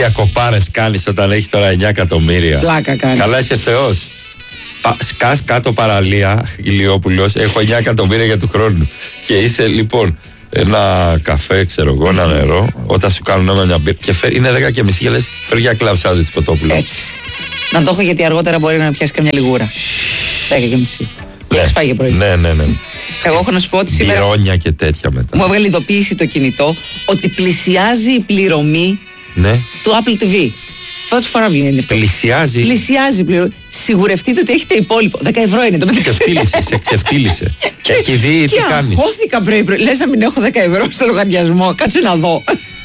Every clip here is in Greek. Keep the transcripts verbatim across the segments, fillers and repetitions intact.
διακοπάρες κάνεις όταν έχεις τώρα εννιά εκατομμύρια? Πλάκα κάνει. Καλά είσαι Θεός. Σκάς κάτω παραλία, Ηλιόπουλος, έχω εννιά εκατομμύρια για του χρόνου. Και είσαι λοιπόν ένα καφέ, ξέρω εγώ, ένα νερό, όταν σου κάνουν ένα μια μπύρ και φέρ, είναι δέκα και μισή και λες φέρει για κλαμπ σάντουιτς Κοτόπουλο. Έτσι. Να το έχω γιατί αργότερα μπορεί να πιάσει καμιά λιγούρα. δέκα και μισή. Ναι. Έχεις φάει για πρωί. Ναι, ναι, ναι. Εγώ έχω να σου πω ότι σήμερα. Μπυρόνια και τέτοια μετά. Μου έβγαλε ειδοποίηση το κινητό ότι πλησιάζει η πληρωμή ναι. του Apple τι βι. Πρώτη φορά βγαίνει αυτό. Πλησιάζει. Πλησιάζει πληρωμή. Σιγουρευτείτε ότι έχετε υπόλοιπο. δέκα ευρώ είναι το μεταξύ. Ξεφτύλισε, σε ξεφτύλισε. Έχει δει τι κάνει. Και αγχώθηκα πρωί-πρωί. Λες να μην έχω δέκα ευρώ στο λογαριασμό. Κάτσε να δω.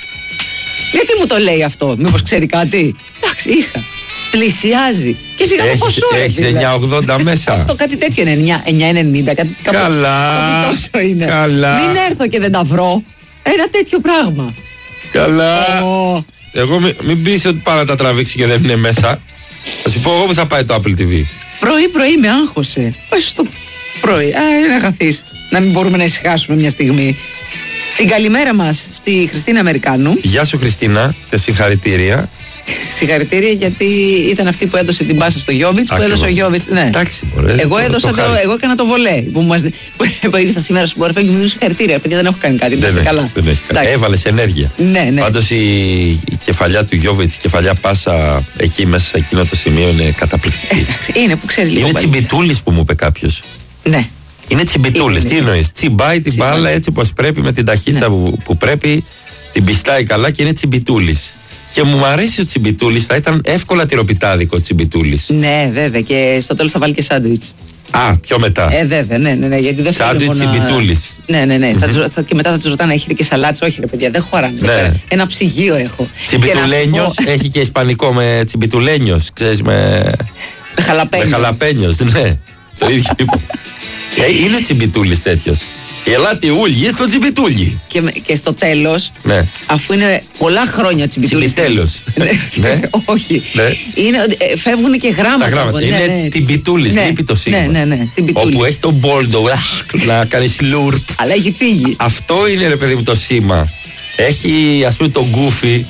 Γιατί μου το λέει αυτό, μήπως ξέρει κάτι? Εντάξει, είχα. Πλησιάζει. Και σιγά το ποσό είναι. Έχει εννιά ογδόντα μέσα. Αυτό κάτι τέτοιο είναι. εννιά ενενήντα. Κάτι, καλά. Κάτι τόσο είναι. Καλά. Μην έρθω και δεν τα βρω. Ένα τέτοιο πράγμα. Καλά. Oh. Εγώ μην, μην πεις ότι πάρα να τα τραβήξει και δεν είναι μέσα. Θα σου πω εγώ που θα πάει το Apple τι βι. Πρωί-πρωί με άγχωσε. Πάει στο πρωί. Α, είναι αγαθής. Να μην μπορούμε να ησυχάσουμε μια στιγμή. Την καλημέρα μας στη Χριστίνα Αμερικάνου. Γεια σου Χριστίνα και συγχαρητήρια. Συγχαρητήρια γιατί ήταν αυτή που έδωσε την πάσα στο Γιόβιτς. Που έδωσε ο Γιόβιτς. Ναι. Εντάξει, μωρέ, εγώ έδωσα το, το, εγώ έκανα το βολέ. Που μου που ήρθα σήμερα στο Μπορφέν και μου έδωσε συγχαρητήρια. Παιδιά, δεν έχω κάνει κάτι. Δεν έχει, καλά. Δεν έχει κάνει. Έβαλες ενέργεια. Ναι, ναι. Πάντως η, η κεφαλιά του Γιόβιτς, η κεφαλιά πάσα εκεί μέσα σε εκείνο το σημείο είναι καταπληκτική. Εντάξει, είναι που ξέρει λίγο. Είναι τσιμπιτούλης που μου είπε κάποιος. Ναι. Είναι τσιμπιτούλης. Τι εννοείς? Τσιμπάει την μπάλα έτσι πως πρέπει με την ταχύτητα ναι. που, που πρέπει. Την πιστάει καλά και είναι τσιμπιτούλης. Και μου αρέσει ο τσιμπιτούλης, θα ήταν εύκολα τυροπιτάδικο ο τσιμπιτούλης. Ναι, βέβαια, και στο τέλος θα βάλει και σάντουιτς. Α, πιο μετά. Ε, βέβαια, ναι, ναι, ναι. Γιατί δεν σάντουιτς τσιμπιτούλης. Ναι, ναι, ναι. Mm-hmm. Θα, και μετά θα του ρωτάνε, έχετε και σαλάτες? Όχι, ρε παιδιά, δεν χωράνε. Ναι. Ένα ψυγείο έχω. Τσιμπιτουλένιος, πω... έχει και ισπανικό με τσιμπιτουλένιος, ξέρεις, με. Με χαλαπένιος. Με χαλαπένιος, ναι. Το ίδιο είπα. ε, είναι τσιμπιτούλης τέτοιος. Ελάτε ούλοι στο τσιμπιτούλι. Και, και στο τέλος, ναι. αφού είναι πολλά χρόνια τσιμπιτούλι. Τσιμπιτέλος. ναι. Όχι. Ναι. Είναι, φεύγουν και γράμματα. Τα γράμματα. Είναι ναι, ναι. τιμπιτούλης, ναι. λείπει το σήμα. Ναι, ναι, ναι. Όπου έχει τον μπόλντο να κάνει σλουρπ. Αλλά έχει φύγει. Αυτό είναι ρε παιδί μου το σήμα. Έχει ας πούμε τον γκούφι.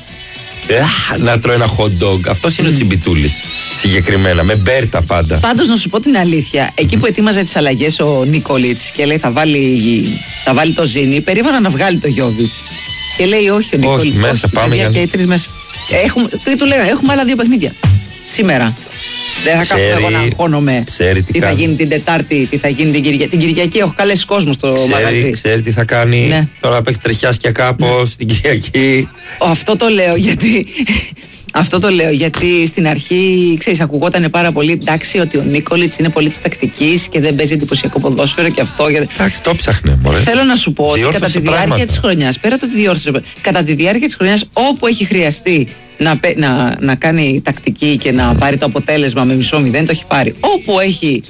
Να τρώει ένα hot dog. Αυτός είναι mm. ο τσιμπιτούλης. Συγκεκριμένα, με μπέρτα πάντα. Πάντως να σου πω την αλήθεια, εκεί που ετοίμαζε τις αλλαγές ο Νίκολιτς και λέει θα βάλει, θα βάλει το Ζήνη, περίμενα να βγάλει το Γιόβιτς. Και λέει όχι ο Νίκολιτς. Όχι, μέσα όχι, πάμε. Για... Και οι τρεις μέσα. Έχουμε, και του λέγανε, έχουμε άλλα δύο παιχνίδια. Σήμερα. Δεν θα κάτσω εγώ να αγχώνομαι τι, τι θα γίνει την Τετάρτη, τι θα γίνει την Κυριακή. Την Κυριακή έχω καλέσει κόσμο στο ξέρει, μαγαζί. Ξέρει τι θα κάνει. Ναι. Τώρα παίξει τριχιάσκια κάπως ναι. την Κυριακή. Αυτό το λέω γιατί. Αυτό το λέω γιατί στην αρχή, ξέρεις, ακουγόταν πάρα πολύ εντάξει ότι ο Νίκολιτς είναι πολύ της τακτικής και δεν παίζει εντυπωσιακό ποδόσφαιρο και αυτό. Εντάξει, το ψάχνε. Μωρέ. Θέλω να σου πω ότι κατά τη διάρκεια της χρονιάς, πέρα το ότι διόρθωσε, κατά τη διάρκεια της χρονιάς, όπου έχει χρειαστεί να, να, να κάνει τακτική και να πάρει το αποτέλεσμα με μισό μηδέν, το έχει πάρει. Όπου έχει.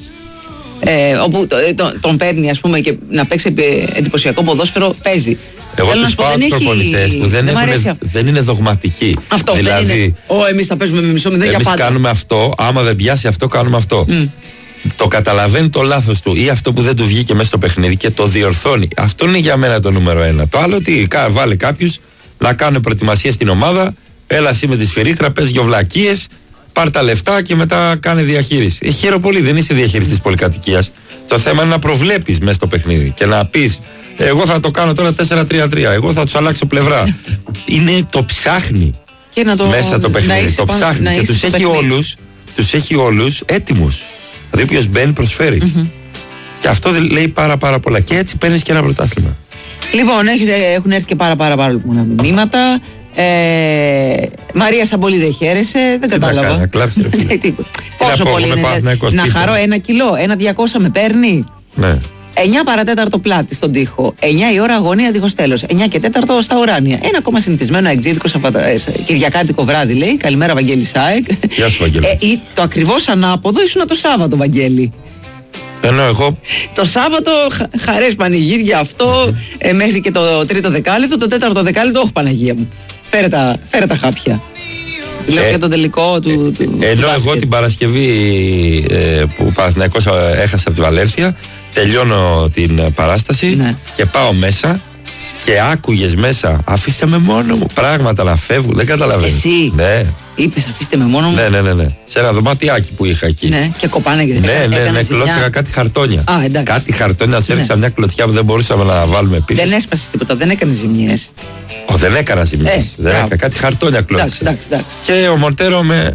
Ε, όπου το, τον παίρνει ας πούμε και να παίξει εντυπωσιακό ποδόσφαιρο, παίζει. Εγώ τους πάω τους προπονητές που δεν, δεν, έχουν, δεν είναι δογματικοί. Αυτό δηλαδή, δεν είναι. Ω, εμείς θα παίζουμε με μισό μηδέν για πάντα. Εμείς κάνουμε αυτό, άμα δεν πιάσει αυτό, κάνουμε αυτό. Mm. Το καταλαβαίνει το λάθος του ή αυτό που δεν του βγήκε μέσα στο παιχνίδι και το διορθώνει. Αυτό είναι για μένα το νούμερο ένα. Το άλλο τι, βάλε κάποιους να κάνουν προετοιμασία στην ομάδα, έλα εσύ με τη σφυρίχτρα, πες δυο βλακίες. Πάρ' τα λεφτά και μετά κάνε διαχείριση. Χαίρομαι πολύ, δεν είσαι διαχειριστής πολυκατοικίας. Το θέμα είναι να προβλέπεις μέσα στο παιχνίδι και να πεις, εγώ θα το κάνω τώρα τέσσερα τρία τρία, εγώ θα τους αλλάξω πλευρά. Είναι το ψάχνει και να το, μέσα το παιχνίδι. Το πάνω, ψάχνει και τους έχει, όλους, τους έχει όλους έτοιμους. Δηλαδή, όποιος μπαίνει προσφέρει. Mm-hmm. Και αυτό λέει πάρα πάρα πολλά. Και έτσι παίρνεις και ένα πρωτάθλημα. Λοιπόν, έχετε, έχουν έρθει και πάρα πάρα πάρα πολλά μηνύματα. Ε, Μαρία Σαμπολή δεν χαίρεσε, δεν κατάλαβα. Να κλάψει, πόσο πολύ είναι να, να χαρώ ένα κιλό, ένα διακόσια με παίρνει. Ναι. εννιά παρατέταρτο πλάτη στον τοίχο, εννιά η ώρα αγωνία δίχως τέλος, εννιά και τέταρτο στα ουράνια. Ένα ακόμα συνηθισμένο εκτζίδικο κυριακάτικο βράδυ λέει. Καλημέρα Βαγγέλη Σάεκ. Γεια σου Βαγγέλη. Ε, το ακριβώς ανάποδο ήσουν το Σάββατο Βαγγέλη. Ενώ εγώ. Το Σάββατο χαρές πανηγύρια αυτό mm-hmm. ε, μέχρι και το τρίτο δεκάλεπτο, το τέταρτο δεκάλεπτο, όχι Παναγία μου. Φέρε τα, φέρε τα χάπια. Λέω ε, για τον τελικό του. του ενώ του εγώ την Παρασκευή ε, που ο Παναθηναϊκός έχασε από τη Βαλένθια, τελειώνω την παράσταση ναι. και πάω μέσα και άκουγες μέσα, αφήστε με μόνο μου, πράγματα να φεύγουν, δεν καταλαβαίνεις. Εσύ. Ναι. Είπες αφήστε με μόνο μου. Ναι, ναι, ναι, ναι. Σε ένα δωματιάκι που είχα εκεί. Ναι, και κοπάνε και ναι, ναι, ναι, ναι, κλώτσαγα κάτι χαρτόνια. Α, εντάξει. Κάτι χαρτόνια, σε έριξα ναι. μια κλωτσιά που δεν μπορούσαμε να βάλουμε πίσω. Δεν έσπασες τίποτα, δεν έκανε ζημιές. Ω, δεν έκανα ζημιές. Ε, δεν έκανα. Κάτι χαρτόνια κλώτσισα. Εντάξει, εντάξει. Και ο Μοντέρο με.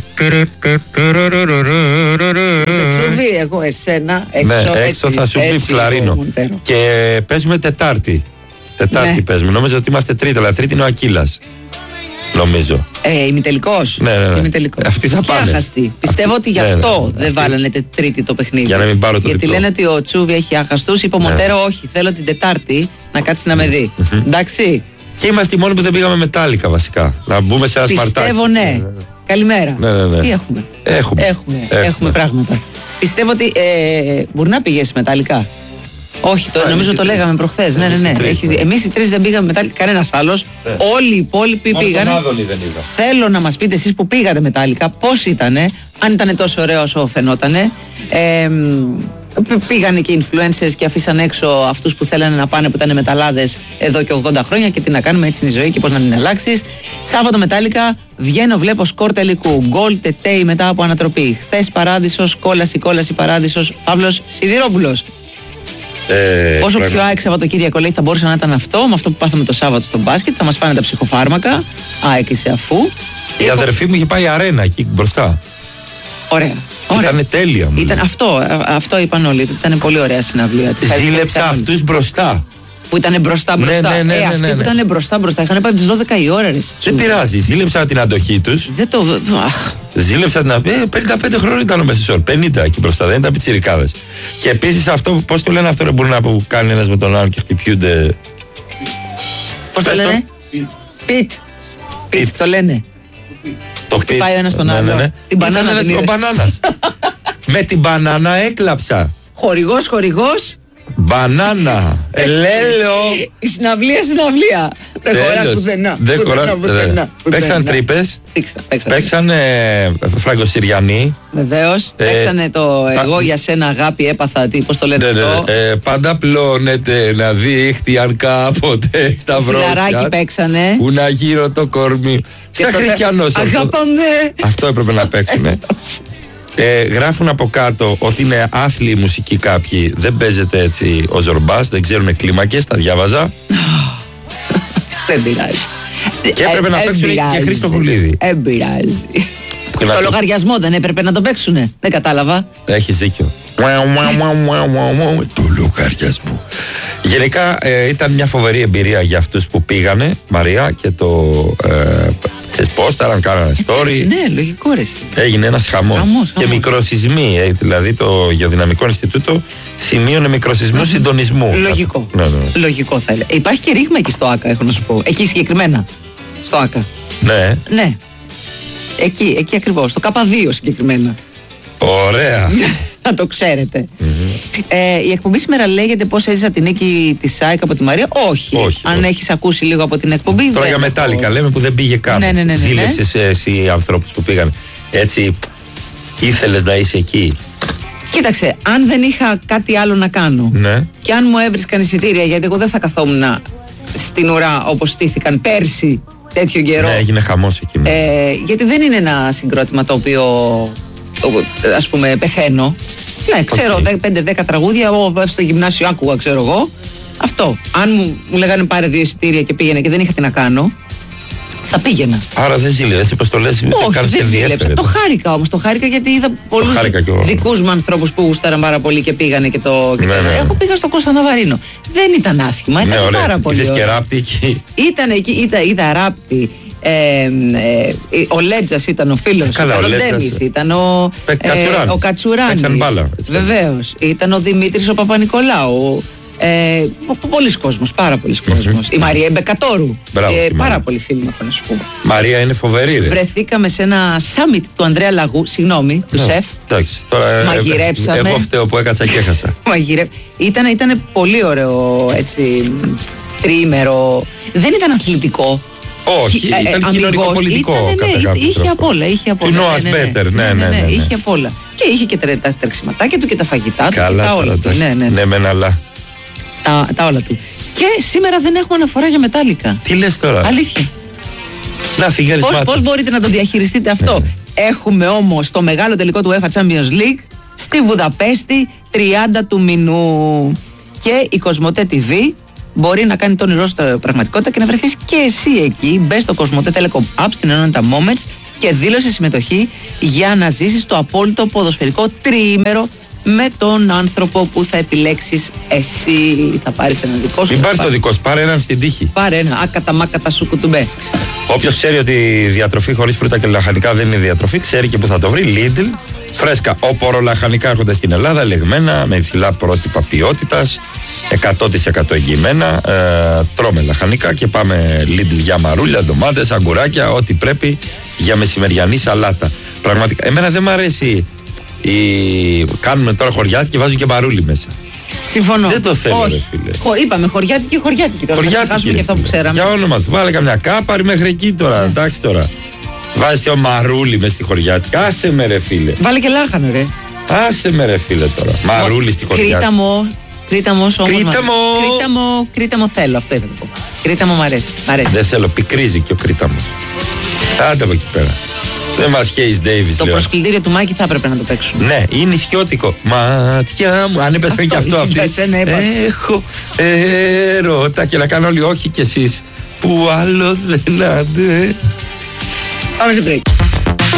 Τσουβί, εγώ εσένα. Έξω, ναι, έξω έτσι, θα σου πει φλαρίνο. Και παίζουμε Τετάρτη. Τετάρτη ναι. παίζουμε. Νόμιζα ότι είμαστε Τρίτη, αλλά Τρίτη είναι ο Ακύλας. Νομίζω. Ε, ημιτελικός. Ναι, ναι, ναι. Ημιτελικός. Αυτοί θα και πάνε. Άχαστη. Πιστεύω ότι γι' ναι, αυτό ναι, ναι. δεν βάλανε Τρίτη το παιχνίδι. Για να μην πάρω το Γιατί διπλό. λένε ότι ο Τσούβι έχει άχαστους. Είπε ο Μοντέρο, ναι. όχι, θέλω την Τετάρτη να κάτσει να με δει. Mm-hmm. Εντάξει. Και είμαστε οι μόνοι που δεν πήγαμε μετάλλικα βασικά. Να μπούμε σε ένα σπαρτάκι. Πιστεύω ναι. Καλημέρα. Ναι, ναι, ναι. Τι έχουμε. Έχουμε. Έχουμε, έχουμε. έχουμε πράγματα. Πιστεύω ότι ε, μπορεί να πηγαίνει μεταλλικά. Όχι, το, νομίζω το λέγαμε προχθές. Ναι, ναι, ναι. Εμείς οι τρεις δεν πήγαμε μετάλλικα, κανένας άλλος. Ναι. Όλοι οι υπόλοιποι πήγανε. Θέλω να μας πείτε εσείς που πήγατε μετάλλικα, πώς ήτανε, αν ήταν τόσο ωραίο όσο φαινότανε. Ε, πήγανε και influencers και αφήσαν έξω αυτούς που θέλανε να πάνε που ήταν μεταλλάδες εδώ και ογδόντα χρόνια και τι να κάνουμε, έτσι είναι η ζωή και πώς να την αλλάξεις. Σάββατο μετάλλικα, βγαίνω, βλέπω σκορ τελικού. Γκολ τετέι μετά από ανατροπή. Χθες Παράδεισος, κόλαση, κόλαση Παράδεισος, Παύλος Σιδηρόπουλος. Ε, Όσο πρέπει. πιο ΑΕΚ Σαββατοκύριακο λέει θα μπορούσε να ήταν αυτό, με αυτό που πάθαμε το Σάββατο στο μπάσκετ, θα μας πάνε τα ψυχοφάρμακα. ΑΕΚ είσαι αφού. Η έχω... αδερφή μου είχε πάει αρένα εκεί μπροστά. Ωραία. Ωραία. Ήταν τέλεια. Ήταν αυτό, αυτό είπαν όλοι. Ήταν πολύ ωραία συναυλία. Ζήλεψα αυτούς μπροστά. Που ήταν μπροστά μπροστά. Ναι, ναι, ναι, ε, ναι, αυτοί ναι, ναι. που ήταν μπροστά μπροστά είχαν πάει από τις δώδεκα η ώρα. Δεν πειράζει. Ζήλεψα την αντοχή τους. Δεν το. Αχ. Ζήλεψα την. Ε, πενήντα πέντε χρόνια ήταν ο μεσισόρ. πενήντα εκεί μπροστά. Δεν ήταν πιτσιρικάδες. Και επίσης αυτό, πώς το λένε αυτό, δεν μπορεί να που κάνει ένας με τον άλλον και χτυπιούνται. Πώς το λένε? Πιτ. Πιτ το λένε. Το χτυπάει ο ένας τον άλλο. Ναι, ναι, ναι. Την μπανάνα την μπανάνας. Με την μπανάνα έκλαψα. Χορηγός, χορηγός. Μπανάνα. Ελέλεο. Η συναυλία, συναυλία. Δεν χωράς πουθενά. Δεν χωράς πουθενά. Παίξαν τρύπες. Παίξαν φραγκοσυριανοί. Βεβαίως. Παίξανε το εγώ για σένα αγάπη έπαθα. Πώς το λένε αυτό. Πάντα πλώνεται να δείχνει αν κάποτε στα βρόχια. Φιλαράκι παίξανε. Που να γύρω το κορμί. Σαν χριστιανός. Αγάπαμε. Αυτό έπρεπε να παίξουμε. Ε, γράφουν από κάτω ότι είναι άθλιοι μουσικοί κάποιοι. Δεν παίζεται έτσι ο Ζορμπάς, δεν ξέρουν κλίμακες, τα διάβαζα. Δεν πειράζει. Και έπρεπε να παίξουν και Χρήστο Βουλίδη. Δεν πειράζει. Το λογαριασμό δεν έπρεπε να το παίξουνε. Δεν κατάλαβα. Έχεις δίκιο. Το λογαριασμό. Γενικά ε, ήταν μια φοβερή εμπειρία για αυτούς που πήγανε, Μαρία, και το ε, πόσταραν, κάνανε story. Ναι, λογικό ρε. Έγινε ένας χαμός. Χαμός, και χαμός. μικροσυσμοί, ε, δηλαδή το Γεωδυναμικό Ινστιτούτο σημείωνε μικροσυσμού συντονισμού. Λογικό. Ναι, ναι. Λογικό θα έλεγα. Υπάρχει και ρήγμα εκεί στο ΆΚΑ, έχω να σου πω. Εκεί συγκεκριμένα. Στο ΆΚΑ. Ναι. Ναι. Εκεί, εκεί ακριβώς. Στο Κ δύο συγκεκριμένα. Ωραία. Να το ξέρετε. Mm-hmm. Ε, η εκπομπή σήμερα λέγεται πώς έζησα την νίκη της ΣΑΕΚ από τη Μαρία. Όχι. όχι Αν όχι. έχεις ακούσει λίγο από την εκπομπή. Τώρα για μετάλλικα έχω... λέμε που δεν πήγε καν. Ναι, ναι, ναι, ναι, ναι. Ζήλεψες εσύ ανθρώπους που πήγαν. Έτσι ήθελες να είσαι εκεί. Κοίταξε, αν δεν είχα κάτι άλλο να κάνω, ναι. και αν μου έβρισκαν εισιτήρια, γιατί εγώ δεν θα καθόμουν στην ουρά όπως στήθηκαν πέρσι τέτοιο καιρό. Ναι, έγινε χαμός εκεί. Ε, γιατί δεν είναι ένα συγκρότημα το οποίο, ας πούμε, πεθαίνω. Ναι, ξέρω, okay. πέντε δέκα τραγούδια, εγώ στο γυμνάσιο άκουγα, ξέρω εγώ. Αυτό. Αν μου, μου λέγανε πάρε δύο εισιτήρια και πήγαινε και δεν είχα τι να κάνω, θα πήγαινα. Άρα δεν ζήλευε, έτσι πως το λες. Όχι, δεν ζήλεψα. Το χάρηκα όμως. Το χάρηκα γιατί είδα πολλούς δικούς μου ανθρώπους που γούσταραν πάρα πολύ και πήγανε και το. Και ναι, το... Ναι. Εγώ πήγα στο Κώστα Ναβαρίνο. Δεν ήταν άσχημα, ήταν ναι, πάρα πολύ. Είδες και ράπτη εκεί. Ήταν εκεί, είδα, είδα ράπτη. Ε, ε, ο Λέτζας ήταν ο φίλος, Καλά, ήταν ο Ντέμις, ήταν ο, ε, ο Κατσουράνης. Βεβαίως. Ήταν ο Δημήτρης ο Παπα-Νικολάου. Ε, πολλοί κόσμος, πάρα πολλοί κόσμος. Η Μαρία Εμπεκατόρου. Ε, πάρα πολύ φίλοι μου, να σου πω. Μαρία είναι φοβερή. Ρε. Βρεθήκαμε σε ένα summit του Ανδρέα Λαγού, συγγνώμη, του σεφ. Εντάξει, τώρα μαγειρέψαμε. Εγώ φταίω που έκατσα και έχασα. Μαγειρε... ήταν, ήταν πολύ ωραίο έτσι, τριήμερο. Δεν ήταν αθλητικό. Όχι, ε, ήταν ε, κοινωνικό πολιτικό. Ήτανε, ναι, είχε απ' όλα. Είχε απ' όλα. Του Noah's Better, ναι, ναι, ναι, ναι, ναι. Είχε απ' όλα. Και είχε και τα τρεξιματάκια του και τα φαγητά του. Καλά, και τα όλα. Ναι, ναι, ναι. Ναι, μεν, αλλά. Τα, τα όλα του. Και σήμερα δεν έχουμε αναφορά για Μετάλλικα. Τι λες τώρα? Αλήθεια. Να φύγει. Πώς, πώς μπορείτε να το διαχειριστείτε αυτό? Ναι. Έχουμε όμως το μεγάλο τελικό του UEFA Champions League στη Βουδαπέστη τριάντα του μηνού. Και η Κοσμοτέ τι βι μπορεί να κάνει τον όνειρό σου πραγματικότητα και να βρεθείς και εσύ εκεί. Μπες στο Κοσμοτέ Telecom App στην ενότητα Moments και δήλωσε συμμετοχή για να ζήσεις το απόλυτο ποδοσφαιρικό τριήμερο με τον άνθρωπο που θα επιλέξεις εσύ. Θα πάρεις ένα δικό σου. Μην πάρεις το δικό σου, πάρε έναν στην τύχη. Πάρε ένα, άκατα μάκατα σου κουτουμπέ. Όποιος ξέρει ότι η διατροφή χωρίς φρούτα και λαχανικά δεν είναι διατροφή, ξέρει και που θα το βρει. Lidl, φρέσκα οπορολαχανικά έρχονται στην Ελλάδα, λεγμένα, με υψηλά πρότυπα ποιότητας, εκατό τοις εκατό εγγυημένα. Ε, τρώμε λαχανικά και πάμε Lidl για μαρούλια, ντομάτες, αγκουράκια, ό,τι πρέπει για μεσημεριανή σαλάτα. Πραγματικά, εμένα δεν μ' αρέσει. Η... Κάνουμε τώρα χωριάτικη και βάζουν και μαρούλι μέσα. Συμφωνώ. Δεν το θέλω, όχι. Ρε φίλε. Χω, είπαμε χωριάτικη και χωριάτικη. Τώρα χωριάτικη, θα χάσουμε και αυτά που ξέραμε. Για όνομα του, βάλε καμιά κάπαρη μέχρι εκεί τώρα. Εντάξει τώρα. Βάζει και ο μαρούλι μες στη χωριάτικη. Άσε με, ρε φίλε. Βάλε και λάχανο, ρε. Άσε με, ρε φίλε τώρα. Μαρούλι στη χωριάτικη. Κρίτα μου. Κρίτα μου, όμως. Κρίτα μου. Κρίτα μου, κρίτα μου θέλω. Αυτό ήθελα να πω. Κρίτα μου μ' αρέσει. Μ' αρέσει. Δεν θέλω, πικρίζει και ο κρίτα μου. Άντε από εκεί πέρα. Δεν μας καίει Ντέιβις. Το προσκλητήριο του Μάκη θα έπρεπε να το παίξουμε. Ναι, είναι ισιώτικο. Μάτια μου. Αν έπαιζαν και αυτό αυτή. Έχω έρωτα και να κάνω όλοι όχι κι εσείς. Που άλλο δεν άντε. Πάμε σε break.